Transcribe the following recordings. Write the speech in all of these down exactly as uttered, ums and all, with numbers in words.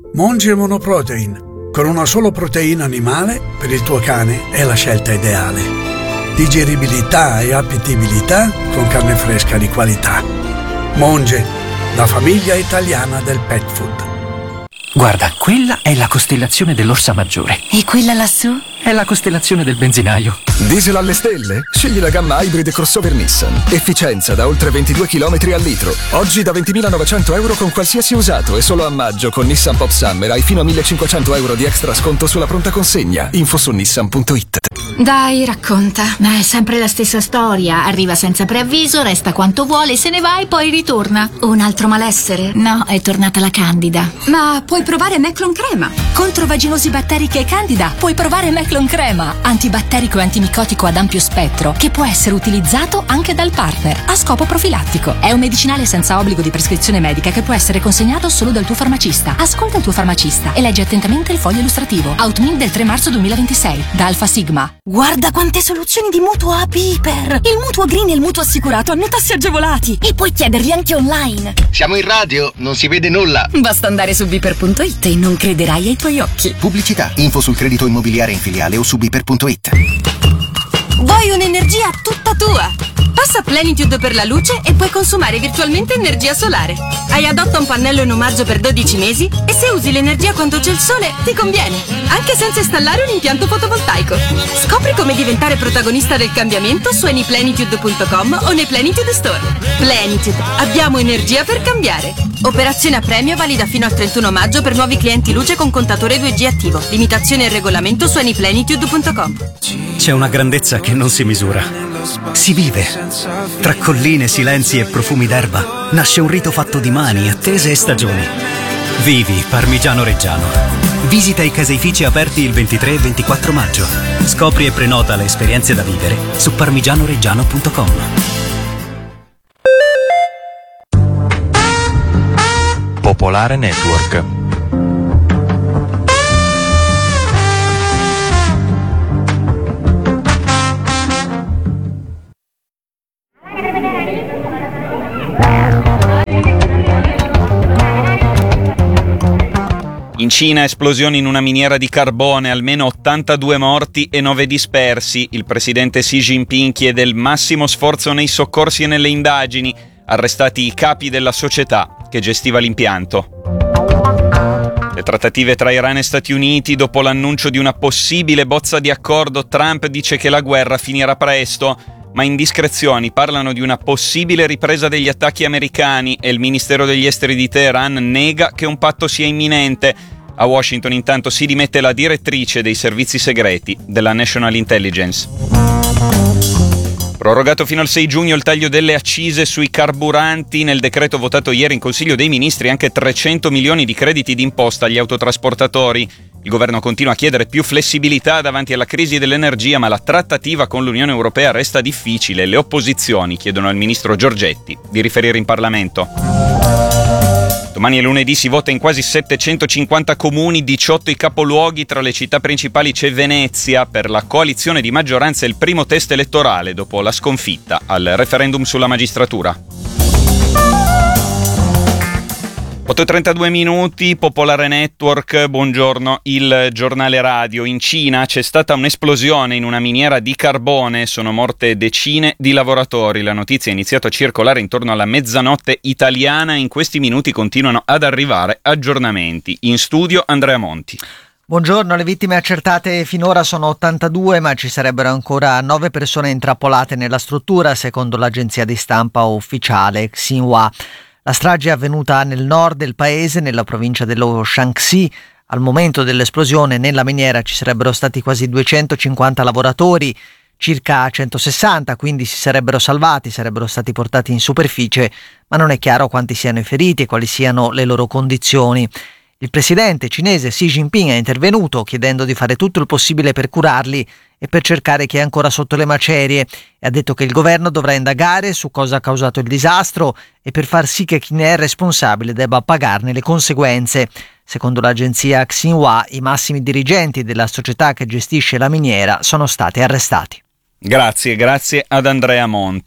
Monge Monoprotein. Con una sola proteina animale, per il tuo cane è la scelta ideale. Digeribilità e appetibilità con carne fresca di qualità. Monge, la famiglia italiana del pet food. Guarda, quella è la costellazione dell'Orsa Maggiore. E quella lassù? È la costellazione del benzinaio. Diesel alle stelle? Scegli la gamma Hybrid crossover Nissan. Efficienza da oltre ventidue chilometri al litro. Oggi da ventimilanovecento euro con qualsiasi usato e solo a maggio con Nissan Pop Summer hai fino a millecinquecento euro di extra sconto sulla pronta consegna. Info su nissan punto it. Dai, racconta. Ma è sempre la stessa storia. Arriva senza preavviso, resta quanto vuole, se ne va e poi ritorna. Un altro malessere? No, è tornata la Candida. Ma puoi provare Meclon Crema. Contro vaginosi batteriche e Candida puoi provare Meclon Crema, antibatterico e antimicotico ad ampio spettro, che può essere utilizzato anche dal partner a scopo profilattico. È un medicinale senza obbligo di prescrizione medica che può essere consegnato solo dal tuo farmacista. Ascolta il tuo farmacista e leggi attentamente il foglio illustrativo. Outmin del tre marzo duemilaventisei da Alfa Sigma. Guarda quante soluzioni di mutuo a Piper! Il mutuo green e il mutuo assicurato hanno tassi agevolati e puoi chiederli anche online. Siamo in radio, non si vede nulla. Basta andare su biper punto it e non crederai ai tuoi occhi. Pubblicità, info sul credito immobiliare in filiale o su biper punto it. Vuoi un'energia tutta tua? Passa Plenitude per la luce e puoi consumare virtualmente energia solare. Hai adotta un pannello in omaggio per dodici mesi e se usi l'energia quando c'è il sole ti conviene, anche senza installare un impianto fotovoltaico. Scopri come diventare protagonista del cambiamento su anyplenitude punto com o nei Plenitude Store. Plenitude, abbiamo energia per cambiare. Operazione a premio valida fino al trentuno maggio per nuovi clienti luce con contatore due G attivo. Limitazione e regolamento su anyplenitude punto com. C'è una grandezza che non si misura. Si vive. Tra colline, silenzi e profumi d'erba nasce un rito fatto di mani, attese e stagioni. Vivi Parmigiano Reggiano. Visita i caseifici aperti il ventitré e ventiquattro maggio. Scopri e prenota le esperienze da vivere su parmigianoreggiano punto com. Popolare Network. In Cina esplosione in una miniera di carbone, almeno ottantadue morti e nove dispersi. Il presidente Xi Jinping chiede il massimo sforzo nei soccorsi e nelle indagini. Arrestati i capi della società che gestiva l'impianto. Le trattative tra Iran e Stati Uniti, dopo l'annuncio di una possibile bozza di accordo, Trump dice che la guerra finirà presto, ma indiscrezioni parlano di una possibile ripresa degli attacchi americani e il Ministero degli Esteri di Teheran nega che un patto sia imminente. A Washington intanto si dimette la direttrice dei servizi segreti della National Intelligence. Prorogato fino al sei giugno il taglio delle accise sui carburanti. Nel decreto votato ieri in Consiglio dei Ministri anche trecento milioni di crediti d'imposta agli autotrasportatori. Il governo continua a chiedere più flessibilità davanti alla crisi dell'energia, ma la trattativa con l'Unione Europea resta difficile. Le opposizioni chiedono al ministro Giorgetti di riferire in Parlamento. Domani è lunedì, si vota in quasi settecentocinquanta comuni, diciotto i capoluoghi, tra le città principali c'è Venezia. Per la coalizione di maggioranza è il primo test elettorale dopo la sconfitta al referendum sulla magistratura. otto e trentadue minuti, Popolare Network, buongiorno, il giornale radio. In Cina c'è stata un'esplosione in una miniera di carbone, sono morte decine di lavoratori. La notizia è iniziata a circolare intorno alla mezzanotte italiana e in questi minuti continuano ad arrivare aggiornamenti. In studio Andrea Monti. Buongiorno, le vittime accertate finora sono ottantadue, ma ci sarebbero ancora nove persone intrappolate nella struttura, secondo l'agenzia di stampa ufficiale Xinhua. La strage è avvenuta nel nord del paese, nella provincia dello Shaanxi. Al momento dell'esplosione nella miniera ci sarebbero stati quasi duecentocinquanta lavoratori, circa centosessanta, quindi si sarebbero salvati, sarebbero stati portati in superficie, ma non è chiaro quanti siano i feriti e quali siano le loro condizioni. Il presidente cinese Xi Jinping è intervenuto chiedendo di fare tutto il possibile per curarli e per cercare chi è ancora sotto le macerie e ha detto che il governo dovrà indagare su cosa ha causato il disastro e per far sì che chi ne è responsabile debba pagarne le conseguenze. Secondo l'agenzia Xinhua, i massimi dirigenti della società che gestisce la miniera sono stati arrestati. Grazie, grazie ad Andrea Monti.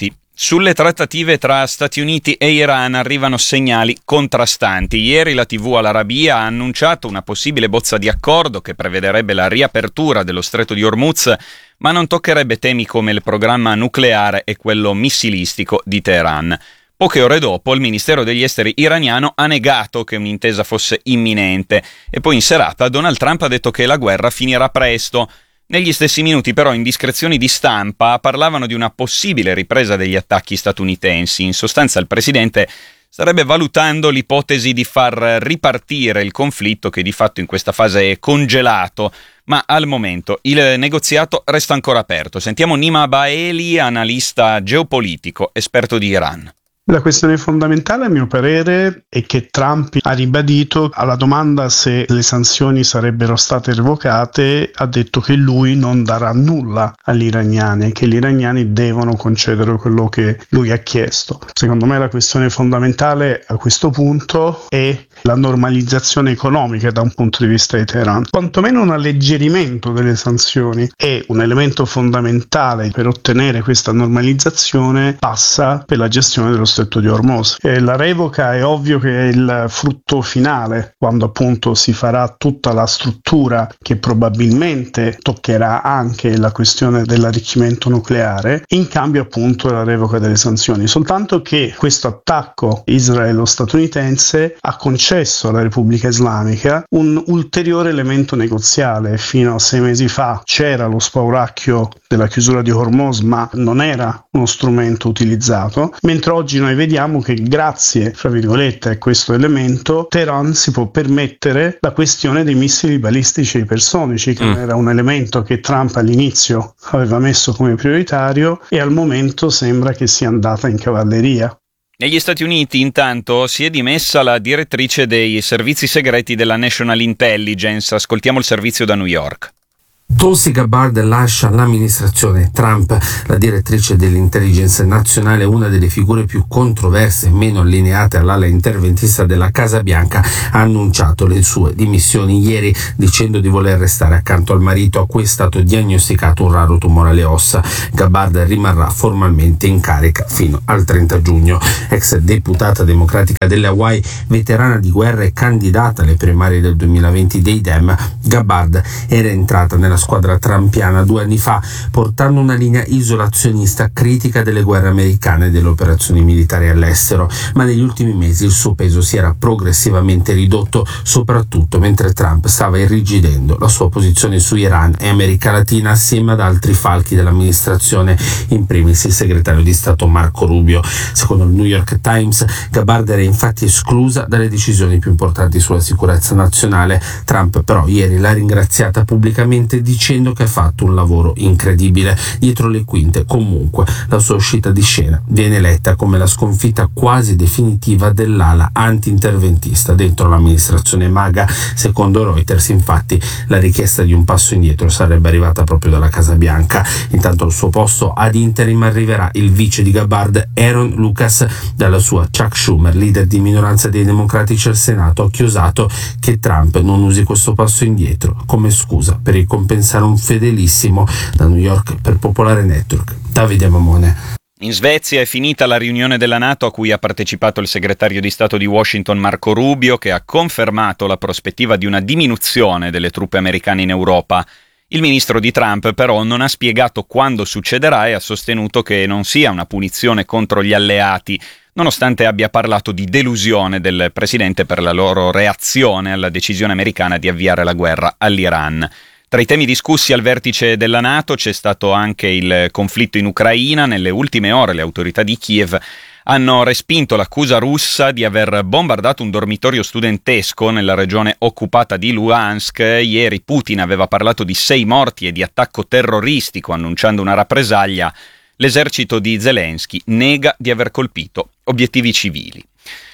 Sulle trattative tra Stati Uniti e Iran arrivano segnali contrastanti. Ieri la tivù Al Arabiya ha annunciato una possibile bozza di accordo che prevederebbe la riapertura dello stretto di Hormuz, ma non toccherebbe temi come il programma nucleare e quello missilistico di Teheran. Poche ore dopo il Ministero degli Esteri iraniano ha negato che un'intesa fosse imminente e poi in serata Donald Trump ha detto che la guerra finirà presto. Negli stessi minuti però indiscrezioni di stampa parlavano di una possibile ripresa degli attacchi statunitensi. In sostanza il presidente starebbe valutando l'ipotesi di far ripartire il conflitto che di fatto in questa fase è congelato, ma al momento il negoziato resta ancora aperto. Sentiamo Nima Baeli, analista geopolitico, esperto di Iran. La questione fondamentale, a mio parere, è che Trump ha ribadito alla domanda se le sanzioni sarebbero state revocate, ha detto che lui non darà nulla agli iraniani e che gli iraniani devono concedere quello che lui ha chiesto. Secondo me la questione fondamentale a questo punto è la normalizzazione economica da un punto di vista di Teheran. Quantomeno un alleggerimento delle sanzioni è un elemento fondamentale per ottenere questa normalizzazione, passa per la gestione dello stretto di Hormuz. E la revoca è ovvio che è il frutto finale, quando appunto si farà tutta la struttura che probabilmente toccherà anche la questione dell'arricchimento nucleare, in cambio appunto della revoca delle sanzioni. Soltanto che questo attacco israelo-statunitense ha concesso alla Repubblica Islamica un ulteriore elemento negoziale. Fino a sei mesi fa c'era lo spauracchio della chiusura di Hormuz, ma non era uno strumento utilizzato, mentre oggi noi vediamo che grazie, fra virgolette, a questo elemento Teheran si può permettere la questione dei missili balistici ipersonici, che mm. era un elemento che Trump all'inizio aveva messo come prioritario e al momento sembra che sia andata in cavalleria. Negli Stati Uniti, intanto, si è dimessa la direttrice dei servizi segreti della National Intelligence. Ascoltiamo il servizio da New York. Tulsi Gabbard lascia l'amministrazione Trump. La direttrice dell'intelligence nazionale, una delle figure più controverse e meno allineate all'ala interventista della Casa Bianca, ha annunciato le sue dimissioni ieri, dicendo di voler restare accanto al marito, a cui è stato diagnosticato un raro tumore alle ossa. Gabbard rimarrà formalmente in carica fino al trenta giugno. Ex deputata democratica delle Hawaii, veterana di guerra e candidata alle primarie del duemilaventi dei Dem, Gabbard era entrata nella squadra trampiana due anni fa, portando una linea isolazionista critica delle guerre americane e delle operazioni militari all'estero, ma negli ultimi mesi il suo peso si era progressivamente ridotto, soprattutto mentre Trump stava irrigidendo la sua posizione su Iran e America Latina assieme ad altri falchi dell'amministrazione, in primis il segretario di Stato Marco Rubio. Secondo il New York Times, Gabbard era infatti esclusa dalle decisioni più importanti sulla sicurezza nazionale. Trump però ieri l'ha ringraziata pubblicamente dicendo che ha fatto un lavoro incredibile. Dietro le quinte, comunque, la sua uscita di scena viene letta come la sconfitta quasi definitiva dell'ala anti-interventista dentro l'amministrazione MAGA. Secondo Reuters, infatti, la richiesta di un passo indietro sarebbe arrivata proprio dalla Casa Bianca. Intanto al suo posto ad interim arriverà il vice di Gabbard, Aaron Lucas. Dalla sua Chuck Schumer, leader di minoranza dei democratici al Senato, ha accusato che Trump non usi questo passo indietro come scusa per ricompensare un fedelissimo. Da New York per Popolare Network, Davide Mamone. In Svezia è finita la riunione della NATO a cui ha partecipato il segretario di Stato di Washington Marco Rubio, che ha confermato la prospettiva di una diminuzione delle truppe americane in Europa. Il ministro di Trump però non ha spiegato quando succederà e ha sostenuto che non sia una punizione contro gli alleati, nonostante abbia parlato di delusione del presidente per la loro reazione alla decisione americana di avviare la guerra all'Iran. Tra i temi discussi al vertice della NATO c'è stato anche il conflitto in Ucraina. Nelle ultime ore le autorità di Kiev hanno respinto l'accusa russa di aver bombardato un dormitorio studentesco nella regione occupata di Luhansk. Ieri Putin aveva parlato di sei morti e di attacco terroristico, annunciando una rappresaglia. L'esercito di Zelensky nega di aver colpito obiettivi civili.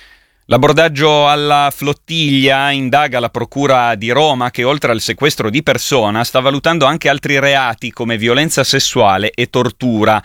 L'abordaggio alla flottiglia indaga la Procura di Roma, che oltre al sequestro di persona sta valutando anche altri reati come violenza sessuale e tortura.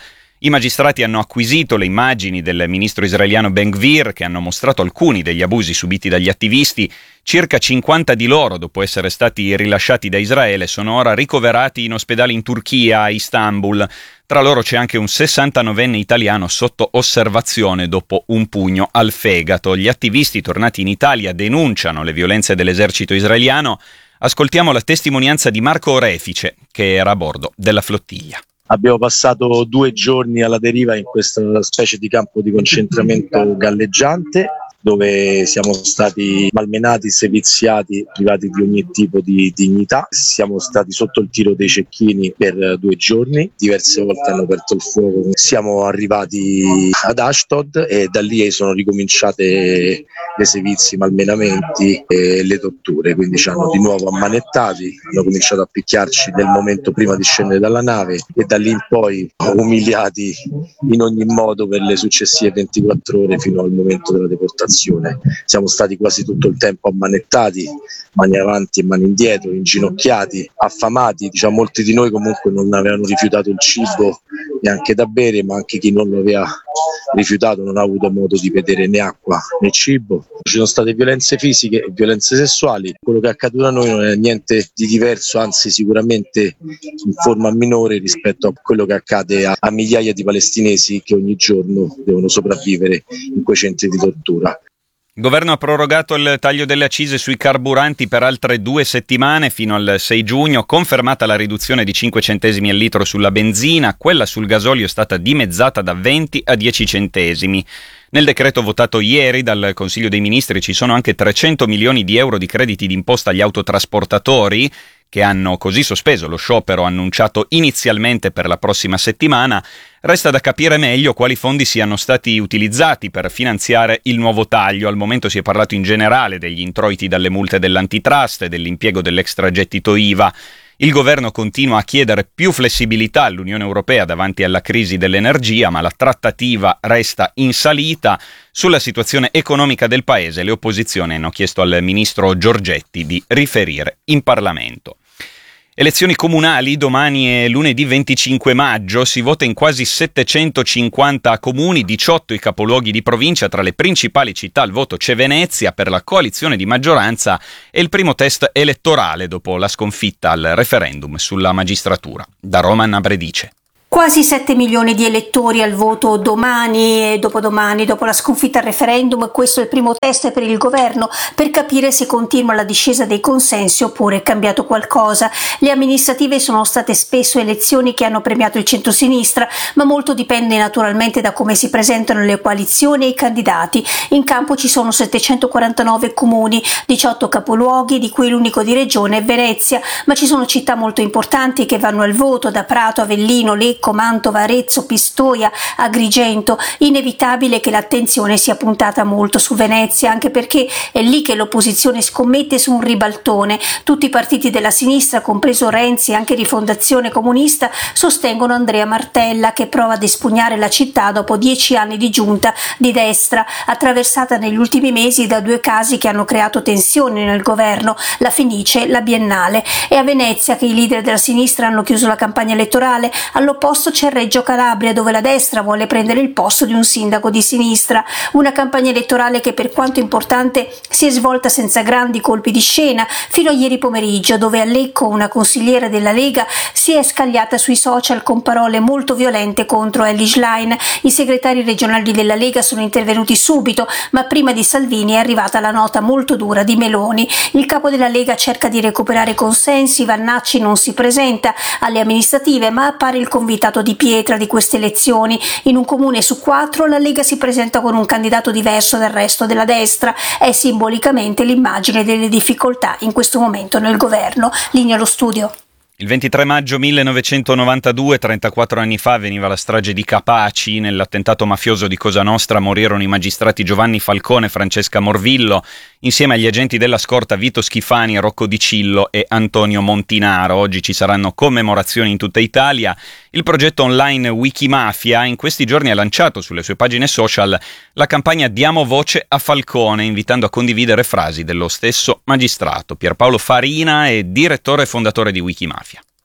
I magistrati hanno acquisito le immagini del ministro israeliano Ben-Gvir, che hanno mostrato alcuni degli abusi subiti dagli attivisti. Circa cinquanta di loro, dopo essere stati rilasciati da Israele, sono ora ricoverati in ospedale in Turchia, a Istanbul. Tra loro c'è anche un sessantanovenne italiano sotto osservazione dopo un pugno al fegato. Gli attivisti tornati in Italia denunciano le violenze dell'esercito israeliano. Ascoltiamo la testimonianza di Marco Orefice, che era a bordo della flottiglia. Abbiamo passato due giorni alla deriva in questa specie di campo di concentramento galleggiante, dove siamo stati malmenati, seviziati, privati di ogni tipo di dignità. Siamo stati sotto il tiro dei cecchini per due giorni, diverse volte hanno aperto il fuoco. Siamo arrivati ad Ashdod e da lì sono ricominciate le sevizie, i malmenamenti e le torture, quindi ci hanno di nuovo ammanettati, hanno cominciato a picchiarci nel momento prima di scendere dalla nave e da lì in poi umiliati in ogni modo per le successive ventiquattro ore fino al momento della deportazione. Siamo stati quasi tutto il tempo ammanettati, mani avanti e mani indietro, inginocchiati, affamati. Diciamo, molti di noi comunque non avevano rifiutato il cibo neanche da bere, ma anche chi non lo aveva rifiutato non ha avuto modo di vedere né acqua né cibo. Ci sono state violenze fisiche e violenze sessuali. Quello che è accaduto a noi non è niente di diverso, anzi sicuramente in forma minore rispetto a quello che accade a, a migliaia di palestinesi che ogni giorno devono sopravvivere in quei centri di tortura. Il governo ha prorogato il taglio delle accise sui carburanti per altre due settimane fino al sei giugno, confermata la riduzione di cinque centesimi al litro sulla benzina, quella sul gasolio è stata dimezzata da venti a dieci centesimi. Nel decreto votato ieri dal Consiglio dei Ministri ci sono anche trecento milioni di euro di crediti d'imposta agli autotrasportatori, che hanno così sospeso lo sciopero annunciato inizialmente per la prossima settimana. Resta da capire meglio quali fondi siano stati utilizzati per finanziare il nuovo taglio. Al momento si è parlato in generale degli introiti dalle multe dell'antitrust e dell'impiego dell'extragettito I V A. Il governo continua a chiedere più flessibilità all'Unione Europea davanti alla crisi dell'energia, ma la trattativa resta in salita. Sulla situazione economica del paese, le opposizioni hanno chiesto al ministro Giorgetti di riferire in Parlamento. Elezioni comunali domani e lunedì venticinque maggio, si vota in quasi settecentocinquanta comuni, diciotto i capoluoghi di provincia. Tra le principali città al voto c'è Venezia per la coalizione di maggioranza e il primo test elettorale dopo la sconfitta al referendum sulla magistratura. Da Roma Anna Bredice. Quasi sette milioni di elettori al voto domani e dopodomani dopo la sconfitta al referendum. Questo è il primo test per il governo per capire se continua la discesa dei consensi oppure è cambiato qualcosa. Le amministrative sono state spesso elezioni che hanno premiato il centrosinistra, ma molto dipende naturalmente da come si presentano le coalizioni e i candidati. In campo ci sono settecentoquarantanove comuni, diciotto capoluoghi, di cui l'unico di regione è Venezia, ma ci sono città molto importanti che vanno al voto, da Prato, Avellino, Lecco, Mantova, Arezzo, Pistoia, Agrigento. Inevitabile che l'attenzione sia puntata molto su Venezia, anche perché è lì che l'opposizione scommette su un ribaltone. Tutti i partiti della sinistra, compreso Renzi e anche Rifondazione Comunista, sostengono Andrea Martella, che prova ad espugnare la città dopo dieci anni di giunta di destra, attraversata negli ultimi mesi da due casi che hanno creato tensioni nel governo, la Fenice e la Biennale. È a Venezia che i leader della sinistra hanno chiuso la campagna elettorale. All'opposto c'è Reggio Calabria, dove la destra vuole prendere il posto di un sindaco di sinistra. Una campagna elettorale che, per quanto importante, si è svolta senza grandi colpi di scena, fino a ieri pomeriggio, dove a Lecco una consigliera della Lega si è scagliata sui social con parole molto violente contro Elly Schlein. I segretari regionali della Lega sono intervenuti subito, ma prima di Salvini è arrivata la nota molto dura di Meloni. Il capo della Lega cerca di recuperare consensi, Vannacci non si presenta alle amministrative, ma appare il convitato di pietra di queste elezioni. In un comune su quattro la Lega si presenta con un candidato diverso dal resto della destra. È simbolicamente l'immagine delle difficoltà in questo momento nel governo. Linea allo studio. Il ventitré maggio millenovecentonovantadue, trentaquattro anni fa, avveniva la strage di Capaci. Nell'attentato mafioso di Cosa Nostra morirono i magistrati Giovanni Falcone e Francesca Morvillo, insieme agli agenti della scorta Vito Schifani, Rocco Di Cillo e Antonio Montinaro. Oggi ci saranno commemorazioni in tutta Italia. Il progetto online Wikimafia in questi giorni ha lanciato sulle sue pagine social la campagna Diamo voce a Falcone, invitando a condividere frasi dello stesso magistrato. Pierpaolo Farina è direttore e fondatore di Wikimafia.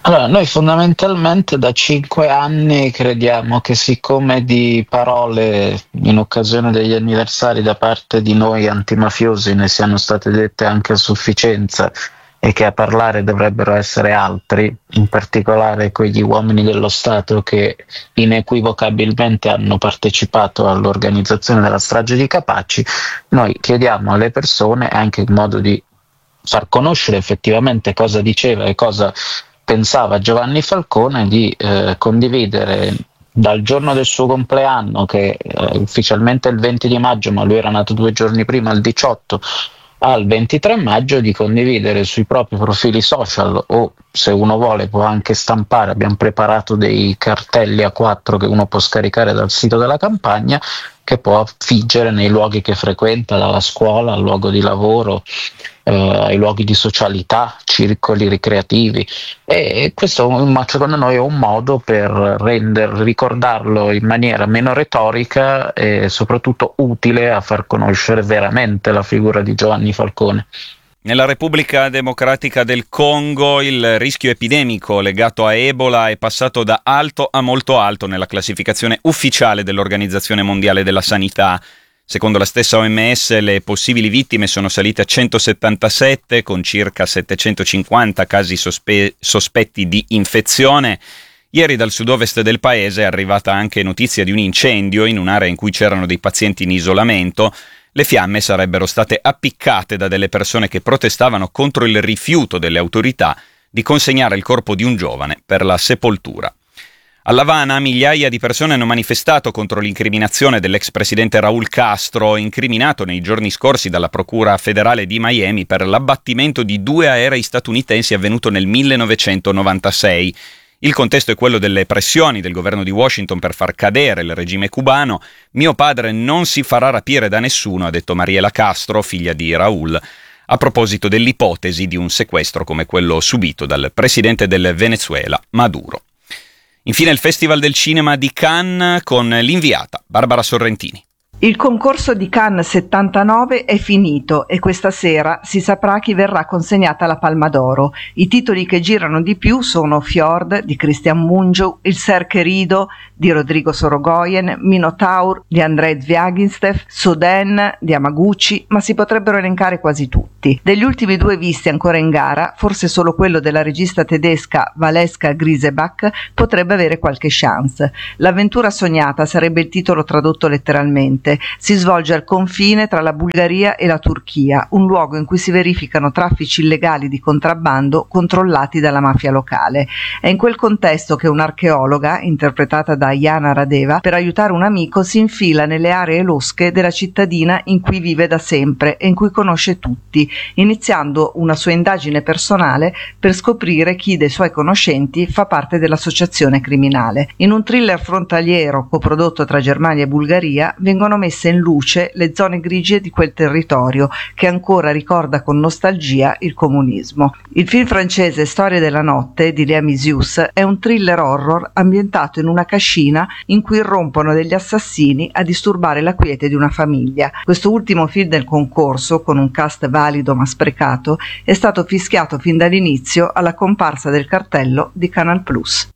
Allora, noi fondamentalmente da cinque anni crediamo che, siccome di parole in occasione degli anniversari da parte di noi antimafiosi ne siano state dette anche a sufficienza e che a parlare dovrebbero essere altri, in particolare quegli uomini dello Stato che inequivocabilmente hanno partecipato all'organizzazione della strage di Capaci, noi chiediamo alle persone, anche in modo di far conoscere effettivamente cosa diceva e cosa pensava Giovanni Falcone, di eh, condividere dal giorno del suo compleanno, che eh, ufficialmente è il venti di maggio, ma lui era nato due giorni prima, il diciotto, al ventitré maggio, di condividere sui propri profili social, o se uno vuole può anche stampare, abbiamo preparato dei cartelli A quattro che uno può scaricare dal sito della campagna, che può affiggere nei luoghi che frequenta, dalla scuola al luogo di lavoro, eh, ai luoghi di socialità, circoli ricreativi, e questo secondo noi è un modo per render, ricordarlo in maniera meno retorica e soprattutto utile a far conoscere veramente la figura di Giovanni Falcone. Nella Repubblica Democratica del Congo il rischio epidemico legato a Ebola è passato da alto a molto alto nella classificazione ufficiale dell'Organizzazione Mondiale della Sanità. Secondo la stessa O M S le possibili vittime sono salite a centosettantasette, con circa settecentocinquanta casi sospe- sospetti di infezione. Ieri dal sud-ovest del paese è arrivata anche notizia di un incendio in un'area in cui c'erano dei pazienti in isolamento. Le fiamme sarebbero state appiccate da delle persone che protestavano contro il rifiuto delle autorità di consegnare il corpo di un giovane per la sepoltura. A L'Avana migliaia di persone hanno manifestato contro l'incriminazione dell'ex presidente Raúl Castro, incriminato nei giorni scorsi dalla Procura federale di Miami per l'abbattimento di due aerei statunitensi avvenuto nel millenovecentonovantasei. Il contesto è quello delle pressioni del governo di Washington per far cadere il regime cubano. Mio padre non si farà rapire da nessuno, ha detto Mariela Castro, figlia di Raúl, a proposito dell'ipotesi di un sequestro come quello subito dal presidente del Venezuela, Maduro. Infine il Festival del Cinema di Cannes con l'inviata Barbara Sorrentini. Il concorso di Cannes settantanove è finito e questa sera si saprà chi verrà consegnata la Palma d'Oro. I titoli che girano di più sono Fjord di Christian Mungiu, Il Ser Querido di Rodrigo Sorogoyen, Minotaur di Andrzej Zwiagintsev, Soden di Hamaguchi, ma si potrebbero elencare quasi tutti. Degli ultimi due visti ancora in gara, forse solo quello della regista tedesca Valeska Grisebach potrebbe avere qualche chance. L'avventura sognata sarebbe il titolo tradotto letteralmente. Si svolge al confine tra la Bulgaria e la Turchia, un luogo in cui si verificano traffici illegali di contrabbando controllati dalla mafia locale. È in quel contesto che un'archeologa, interpretata da Jana Radeva, per aiutare un amico si infila nelle aree losche della cittadina in cui vive da sempre e in cui conosce tutti, iniziando una sua indagine personale per scoprire chi dei suoi conoscenti fa parte dell'associazione criminale. In un thriller frontaliero coprodotto tra Germania e Bulgaria vengono messe in luce le zone grigie di quel territorio che ancora ricorda con nostalgia il comunismo. Il film francese Storie della notte di Léa Misius è un thriller horror ambientato in una cascina in cui irrompono degli assassini a disturbare la quiete di una famiglia. Questo ultimo film del concorso, con un cast valido ma sprecato, è stato fischiato fin dall'inizio alla comparsa del cartello di Canal Plus.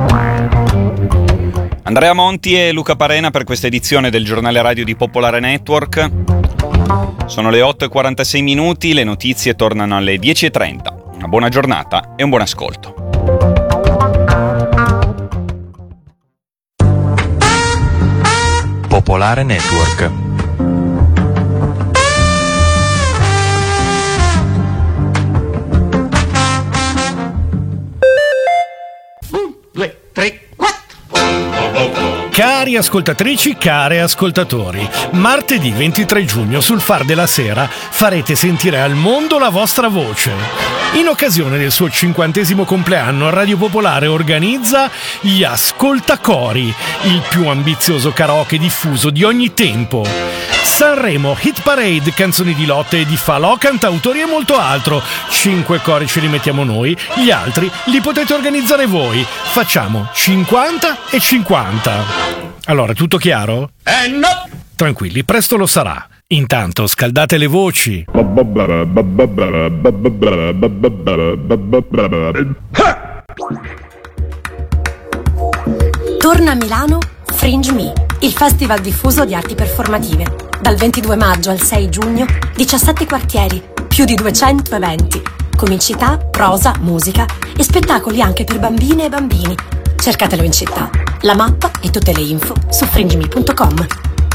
Andrea Monti e Luca Parena per questa edizione del giornale radio di Popolare Network. Sono le otto e quarantasei minuti, le notizie tornano alle dieci e trenta. Una buona giornata e un buon ascolto. Popolare Network. Un, due, tre, quattro. Cari ascoltatrici, cari ascoltatori, martedì ventitré giugno sul Far della Sera farete sentire al mondo la vostra voce. In occasione del suo cinquantesimo compleanno, Radio Popolare organizza gli Ascoltacori, il più ambizioso karaoke diffuso di ogni tempo. Sanremo, Hit Parade, canzoni di lotte e di falò, cantautori e molto altro. Cinque cori ce li mettiamo noi, gli altri li potete organizzare voi. Facciamo cinquanta e cinquanta. Allora, tutto chiaro? Eh no! Tranquilli, presto lo sarà. Intanto scaldate le voci. Torna a Milano Fringe Me, il festival diffuso di arti performative. Dal ventidue maggio al sei giugno, diciassette quartieri, più di duecento eventi, comicità, prosa, musica e spettacoli anche per bambine e bambini. Cercatelo in città. La mappa e tutte le info su fringeme punto com.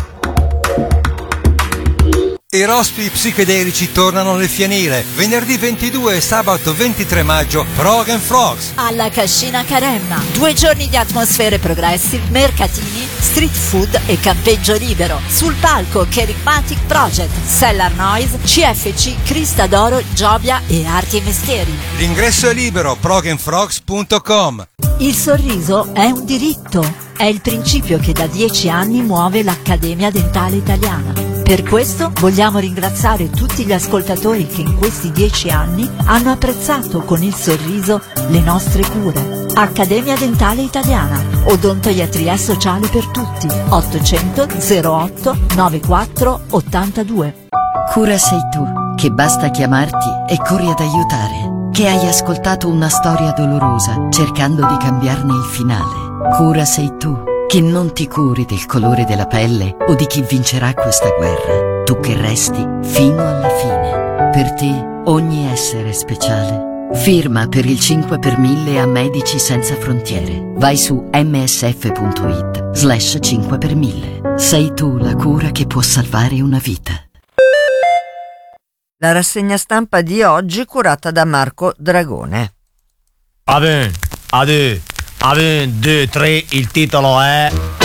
I rospi psichedelici tornano nel fienile. Venerdì ventidue e sabato ventitré maggio, Frog and Frogs. Alla Cascina Caremma. Due giorni di atmosfere progressive, mercatini, street food e campeggio libero. Sul palco Kerigmatic Project, Cellar Noise, C F C, Crista d'Oro, Giobia e Arti e Mestieri. L'ingresso è libero, frog and frogs punto com. Il sorriso è un diritto. È il principio che da dieci anni muove l'Accademia Dentale Italiana. Per questo vogliamo ringraziare tutti gli ascoltatori che in questi dieci anni hanno apprezzato con il sorriso le nostre cure. Accademia Dentale Italiana, odontoiatria sociale per tutti. ottocento zero otto novantaquattro ottantadue. Cura sei tu, che basta chiamarti e corri ad aiutare. Che hai ascoltato una storia dolorosa cercando di cambiarne il finale. Cura sei tu, che non ti curi del colore della pelle o di chi vincerà questa guerra. Tu che resti fino alla fine. Per te ogni essere è speciale. Firma per il cinque per mille a Medici Senza Frontiere. Vai su msf.it slash cinque per mille. Sei tu la cura che può salvare una vita. La rassegna stampa di oggi curata da Marco Dragone. Ave, ade, ave, due, tre, il titolo è...